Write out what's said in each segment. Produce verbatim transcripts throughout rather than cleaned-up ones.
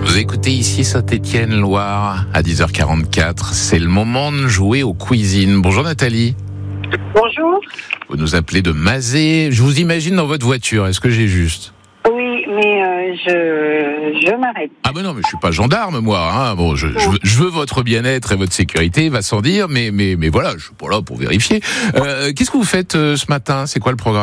Vous écoutez ici Saint-Étienne-Loire à dix heures quarante-quatre. C'est le moment de jouer aux cuisines. Bonjour Nathalie. Bonjour. Vous nous appelez de Mazé. Je vous imagine dans votre voiture. Est-ce que j'ai juste ? Oui, mais euh, je je m'arrête. Ah ben non, mais je suis pas gendarme moi. Hein. Bon, je, je, veux, je veux votre bien-être et votre sécurité, va sans dire. Mais mais mais voilà, je suis pas là pour vérifier. Euh, qu'est-ce que vous faites euh, ce matin ? C'est quoi le programme ?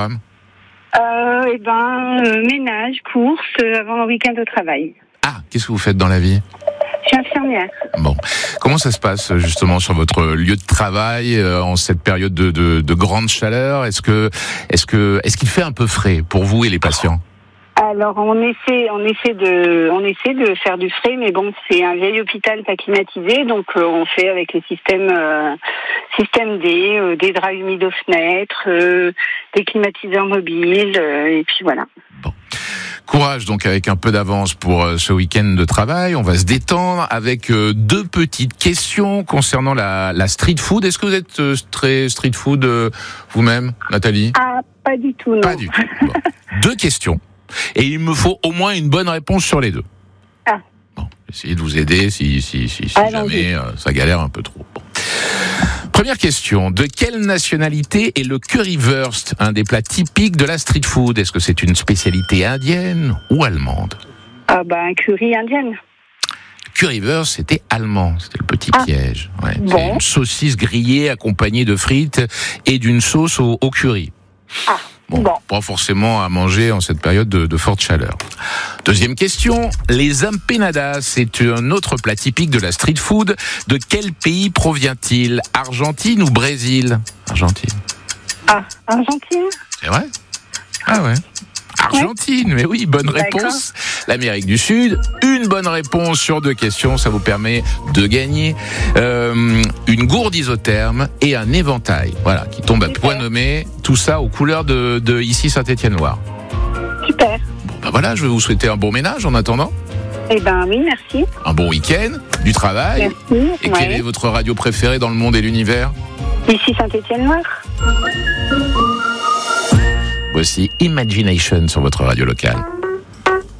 Euh, eh ben, euh, ménage, courses, euh, avant le week-end de travail. Ah, qu'est-ce que vous faites dans la vie ? Je suis infirmière. Bon, comment ça se passe justement sur votre lieu de travail euh, en cette période de, de, de grande chaleur ? Est-ce que, est-ce que, est-ce qu'il fait un peu frais pour vous et les patients ? Alors on essaie, on essaie de, on essaie de faire du frais, mais bon, c'est un vieil hôpital pas climatisé, donc euh, on fait avec les systèmes, euh, système D, euh, des draps humides aux fenêtres, euh, des climatiseurs mobiles, euh, et puis voilà. Bon. Courage donc avec un peu d'avance pour euh, ce week-end de travail. On va se détendre avec euh, deux petites questions concernant la, la street food. Est-ce que vous êtes euh, très street food euh, vous-même, Nathalie ? Ah, pas du tout, non. Pas du tout. Bon. Deux questions. Et il me faut au moins une bonne réponse sur les deux. Ah. Bon, essayez de vous aider si, si, si, si ah, jamais euh, ça galère un peu trop. Bon. Première question. De quelle nationalité est le currywurst, un des plats typiques de la street food ? Est-ce que c'est une spécialité indienne ou allemande ? Ah ben, curry indienne. Currywurst, c'était allemand. C'était le petit ah. piège. Ouais. Bon. C'est une saucisse grillée accompagnée de frites et d'une sauce au, au curry. Ah. Bon, bon, pas forcément à manger en cette période de, de forte chaleur. Deuxième question, les empanadas, c'est un autre plat typique de la street food. De quel pays provient-il ? Argentine ou Brésil ? Argentine. Ah, Argentine ? C'est vrai ? Ah ouais. Argentine, mais oui, bonne réponse. L'Amérique du Sud, une bonne réponse sur deux questions, ça vous permet de gagner euh, une gourde isotherme et un éventail, voilà, qui tombe à point nommé. Tout ça aux couleurs de, de ici Saint-Étienne-Loire. Super. Bon ben voilà, je vais vous souhaiter un bon ménage en attendant. Eh ben oui, merci. Un bon week-end, du travail. Merci. Et ouais. quelle est votre radio préférée dans le monde et l'univers ? Ici Saint-Étienne-Loire. Voici Imagination sur votre radio locale.